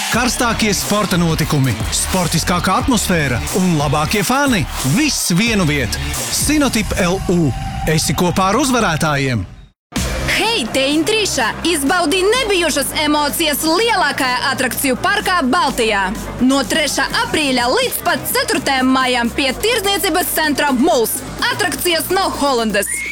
Karstākie sporta notikumi, sportiskākā atmosfēra un labākie fani. Viss vienu vietu. Sinotip LU. Esi kopā ar uzvarētājiem. Hei, te Intrīša! Izbaudi nebijušas emocijas lielākajā atrakciju parkā Baltijā. No 3. aprīļa līdz pat 4. maijam pie Tirdzniecības centra Mūls. Atrakcijas no Holandas.